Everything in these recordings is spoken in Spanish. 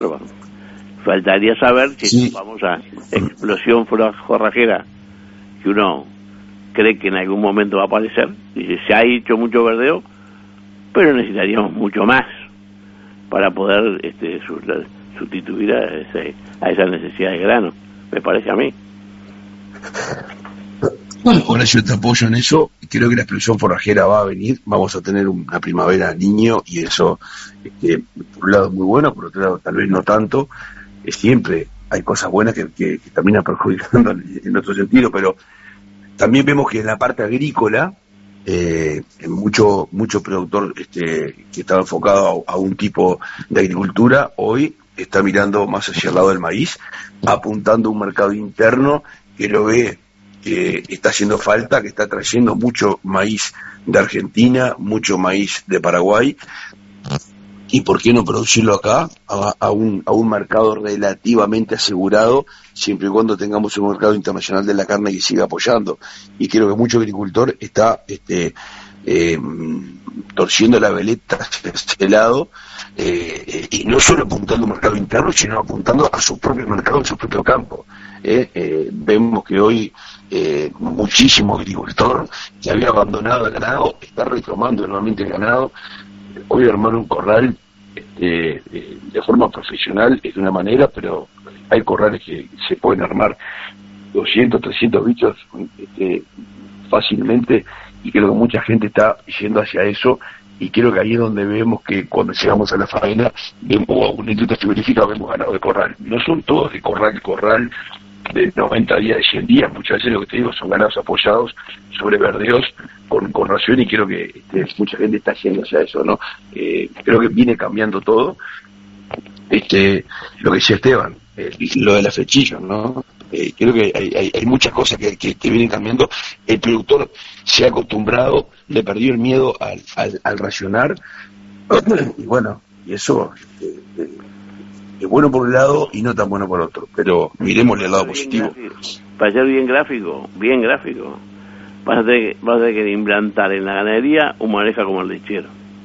Faltaría saber si Sí. esa famosa explosión forrajera que uno cree que en algún momento va a aparecer, dice, se ha hecho mucho verdeo, pero necesitaríamos mucho más para poder sustituir a esa necesidad de grano, me parece a mí. Bueno, ahora yo te apoyo en eso. Creo que la explosión forrajera va a venir. Vamos a tener una primavera niño y eso, por un lado es muy bueno, por otro lado tal vez no tanto. Siempre hay cosas buenas que terminan perjudicando en otro sentido, pero también vemos que en la parte agrícola, mucho productor que estaba enfocado a un tipo de agricultura, hoy está mirando más hacia el lado del maíz, apuntando a un mercado interno que lo ve que está haciendo falta, que está trayendo mucho maíz de Argentina, mucho maíz de Paraguay, y por qué no producirlo acá a un mercado relativamente asegurado, siempre y cuando tengamos un mercado internacional de la carne que siga apoyando. Y creo que mucho agricultor está torciendo la veleta hacia ese lado, y no solo apuntando al mercado interno, sino apuntando a su propio mercado, en su propio campo. Vemos que hoy muchísimo agricultor que había abandonado el ganado está retomando nuevamente el ganado. Hoy armar un corral de forma profesional es de una manera, pero hay corrales que se pueden armar 200, 300 bichos fácilmente, y creo que mucha gente está yendo hacia eso, y creo que ahí es donde vemos que cuando llegamos a la faena, vemos a una industria frigorífica, vemos ganado de corral. No son todos de corral de 90 días, de 100 días, muchas veces lo que te digo son ganados apoyados sobre verdeos con ración, y creo que mucha gente está yendo hacia eso, ¿no? Creo que viene cambiando todo. Lo que decía Esteban, lo de la flechilla, ¿no? Creo que hay muchas cosas que vienen cambiando. El productor se ha acostumbrado, le perdió el miedo al racionar, y bueno, y eso es bueno por un lado y no tan bueno por otro, pero miremosle el lado positivo. Para ser bien gráfico, vas a tener que implantar en la ganadería un manejo como el lechero.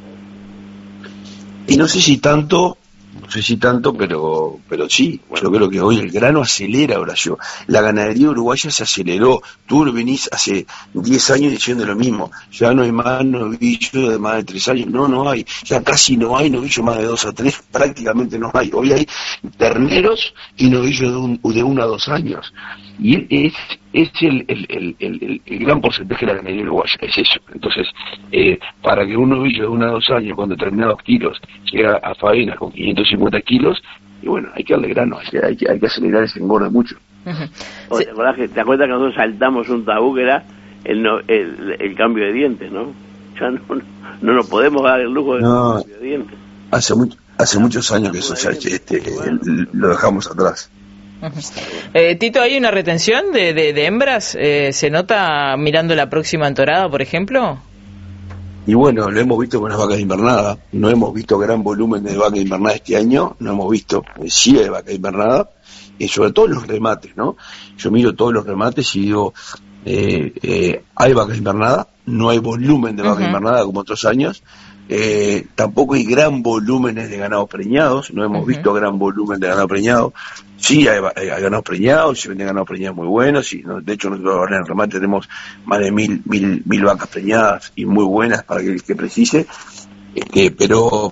Y no sé si tanto, pero sí, bueno, yo creo que hoy el grano acelera, Horacio. La ganadería uruguaya se aceleró. Tú venís hace 10 años diciendo lo mismo. Ya no hay más novillos de más de 3 años. No hay. Ya casi no hay novillos más de 2 a 3. Prácticamente no hay. Hoy hay terneros y novillos de 1 a 2 años. Y es el gran porcentaje de la ganadería uruguaya, es eso. Entonces, para que un novillo de 1 a 2 años, con determinados kilos, llegue a faena con 550 kilos, y bueno, hay que darle grano, hay que acelerar ese engorde mucho. Uh-huh. Sí. ¿Te acuerdas que nosotros saltamos un tabú que era el cambio de dientes, no? Ya no nos podemos dar el lujo de cambio de dientes. Hace muchos años que eso ya lo dejamos atrás. Uh-huh. Tito, ¿hay una retención de hembras? ¿Se nota mirando la próxima entorada, por ejemplo? Y bueno, lo hemos visto con las vacas de invernada. No hemos visto gran volumen de vacas de invernada este año, no hemos visto, sí de vaca de invernada, sobre todo los remates, ¿no? Yo miro todos los remates y digo, hay vacas de invernada, no hay volumen de vaca de invernada como otros años. Tampoco hay gran volúmenes de ganados preñados, no hemos visto gran volumen de ganado preñado. Sí, hay ganados preñados, se venden ganados preñados muy buenos, y de hecho nosotros ahora en el remate tenemos más de mil vacas preñadas y muy buenas para que precise, pero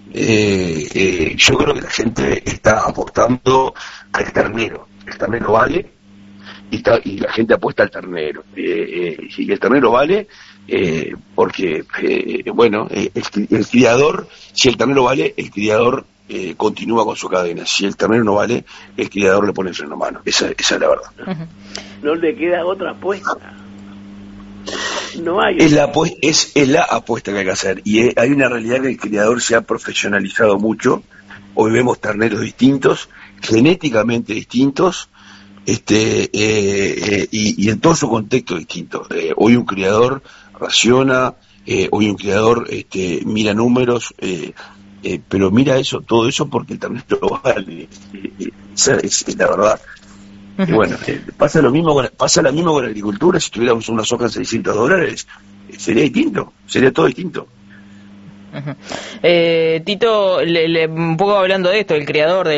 yo creo que la gente está apostando al ternero. El ternero vale, y la gente apuesta al ternero, y el ternero vale porque el criador, si el ternero vale, el criador continúa con su cadena. Si el ternero no vale, el criador le pone el freno a mano. Esa es la verdad. Uh-huh. No le queda otra apuesta. No hay. Es la apuesta que hay que hacer, y hay una realidad que el criador se ha profesionalizado mucho. Hoy vemos terneros distintos, genéticamente distintos, y en todo su contexto distinto. Hoy un criador raciona, hoy un criador mira números, pero mira todo eso porque el ternero vale. Esa es la verdad. Y bueno, pasa lo mismo con la agricultura. Si tuviéramos una soja en $600, sería distinto, sería todo distinto. Tito, un poco hablando de esto, el creador